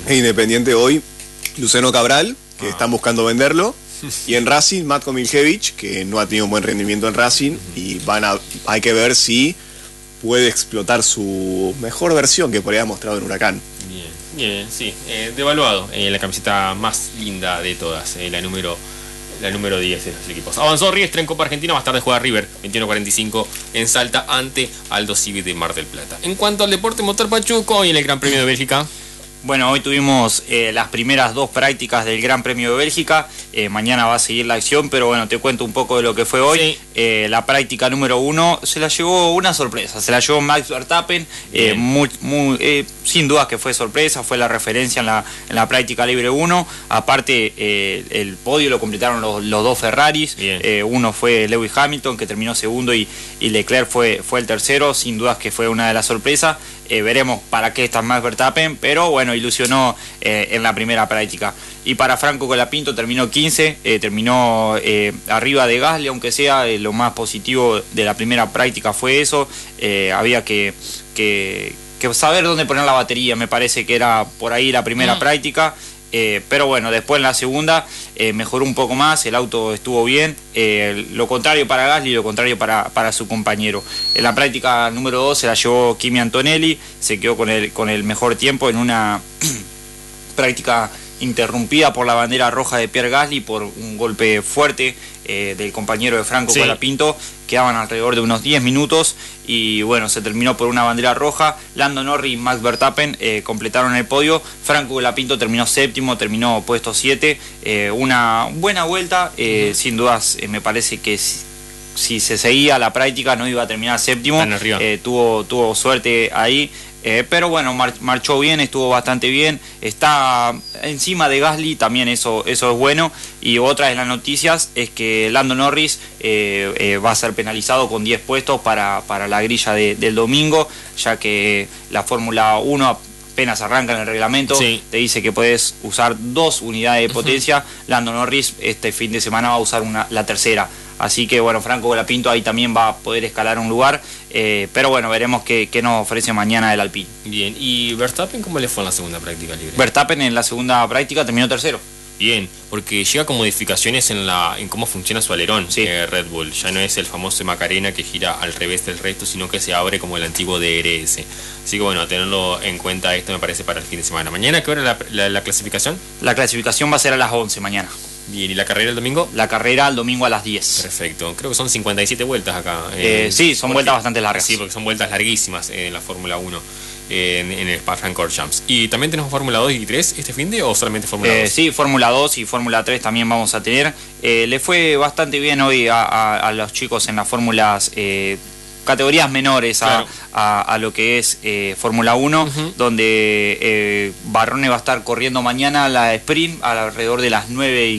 En Independiente hoy, Luciano Cabral, que están buscando venderlo. Y en Racing, Matko Miljevic, que no ha tenido un buen rendimiento en Racing. Y hay que ver si puede explotar su mejor versión que por ahí ha mostrado en Huracán. Bien, sí. Devaluado. La camiseta más linda de todas. La número 10 de los equipos. Avanzó Riestra en Copa Argentina, más tarde juega River 21-45 en Salta ante Aldo Civi de Mar del Plata. En cuanto al deporte motor, Pachuco, y en el Gran Premio de Bélgica. Bueno, hoy tuvimos las primeras 2 prácticas del Gran Premio de Bélgica. Mañana va a seguir la acción, pero bueno, te cuento un poco de lo que fue hoy. Sí. La práctica número 1 se la llevó una sorpresa, se la llevó Max Verstappen. Sin duda que fue sorpresa, fue la referencia en la práctica libre 1. Aparte, el podio lo completaron los 2 Ferraris. Uno fue Lewis Hamilton, que terminó segundo, y Leclerc fue el tercero. Sin dudas que fue una de las sorpresas. Veremos para qué está Max Verstappen, pero bueno, ilusionó en la primera práctica. Y para Franco Colapinto terminó 15, terminó arriba de Gasly, aunque sea. Lo más positivo de la primera práctica fue eso. Había que saber dónde poner la batería, me parece que era por ahí la primera práctica. Pero bueno, después en la segunda mejoró un poco más, el auto estuvo bien. Lo contrario para Gasly, lo contrario para su compañero. En la práctica número 2 se la llevó Kimi Antonelli, se quedó con el mejor tiempo en una práctica interrumpida por la bandera roja de Pierre Gasly por un golpe fuerte del compañero de Franco Colapinto. Quedaban alrededor de unos 10 minutos y bueno, se terminó por una bandera roja. Lando Norris y Max Verstappen completaron el podio. Franco Colapinto terminó séptimo, terminó puesto 7. Una buena vuelta, sin dudas. Me parece que si se seguía la práctica no iba a terminar séptimo. Tuvo suerte ahí. Pero bueno, marchó bien, estuvo bastante bien, está encima de Gasly, también eso es bueno. Y otra de las noticias es que Lando Norris va a ser penalizado con 10 puestos para la grilla del domingo, ya que la Fórmula 1 apenas arranca en el reglamento, te dice que puedes usar 2 unidades de potencia. Lando Norris este fin de semana va a usar la tercera. Así que bueno, Franco Colapinto ahí también va a poder escalar un lugar, pero bueno, veremos qué nos ofrece mañana el Alpine. Bien, ¿y Verstappen cómo le fue en la segunda práctica libre? Verstappen en la segunda práctica terminó tercero. Bien, porque llega con modificaciones en cómo funciona su alerón. Red Bull ya no es el famoso Macarena que gira al revés del resto, sino que se abre como el antiguo DRS. Así que bueno, a tenerlo en cuenta esto me parece para el fin de semana. ¿Mañana qué hora la clasificación? La clasificación va a ser a las 11 mañana. Bien, ¿y la carrera el domingo? La carrera el domingo a las 10. Perfecto, creo que son 57 vueltas acá. Sí, son vueltas bastante largas. Sí, porque son vueltas larguísimas en la Fórmula 1, en el Spa-Francorchamps. ¿Y también tenemos Fórmula 2 y 3 este fin de o solamente Fórmula 2? Sí, Fórmula 2 y Fórmula 3 también vamos a tener. Le fue bastante bien hoy a los chicos en las fórmulas categorías menores a lo que es Fórmula 1, donde Barrone va a estar corriendo mañana la sprint alrededor de las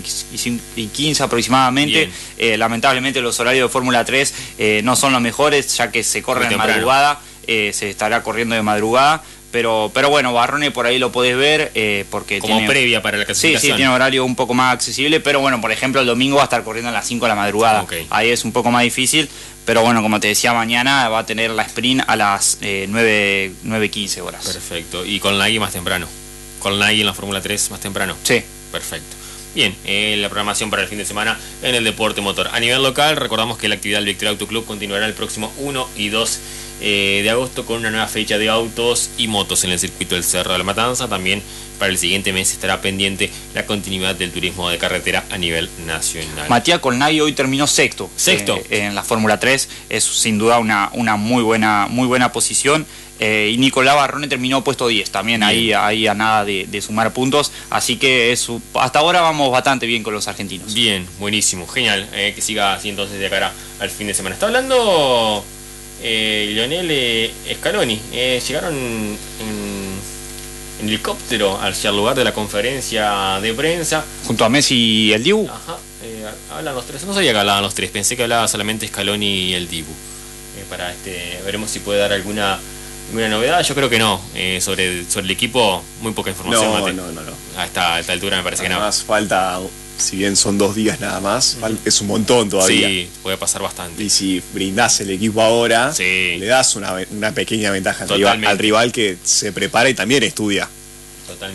9:15 aproximadamente. Lamentablemente los horarios de Fórmula 3 no son los mejores, ya que se corre de madrugada, se estará corriendo de madrugada. Pero bueno, Barrone por ahí lo podés ver porque como tiene, previa para la clasificación. Sí, tiene horario un poco más accesible, pero bueno, por ejemplo el domingo va a estar corriendo a las 5 de la madrugada. Ahí es un poco más difícil, pero bueno, como te decía, mañana va a tener la sprint a las 9:15 horas. Perfecto, y con Nagy más temprano. Con Nagy en la Fórmula 3 más temprano. Sí. Perfecto. Bien, la programación para el fin de semana en el deporte motor. A nivel local, recordamos que la actividad del Victoria Auto Club continuará el próximo 1 y 2 de agosto con una nueva fecha de autos y motos en el circuito del Cerro de la Matanza. También para el siguiente mes estará pendiente la continuidad del turismo de carretera a nivel nacional. Matías Colnaghi hoy terminó sexto en la Fórmula 3, es sin duda una muy buena posición. Y Nicolás Barrone terminó puesto 10 también, ahí a nada de sumar puntos, así que hasta ahora vamos bastante bien con los argentinos. Bien, buenísimo, genial, que siga así entonces de cara al fin de semana. Está hablando Lionel Scaloni, llegaron en helicóptero hacia el lugar de la conferencia de prensa junto a Messi y el Dibu. Ajá, hablan los tres, no sabía que hablaban los tres, pensé que hablaba solamente Scaloni y el Dibu. Veremos si puede dar alguna novedad. Yo creo que no, sobre el equipo muy poca información. No. A esta altura me parece que no. Además falta, si bien son 2 días nada más, es un montón todavía. Sí, puede pasar bastante. Y si brindás el equipo ahora, le das una pequeña ventaja al rival que se prepara y también estudia. Totalmente.